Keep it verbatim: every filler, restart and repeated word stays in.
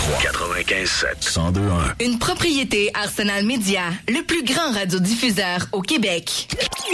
trois, quatre-vingt-quinze sept, cent deux un. Une propriété Arsenal Média, le plus grand radiodiffuseur au Québec.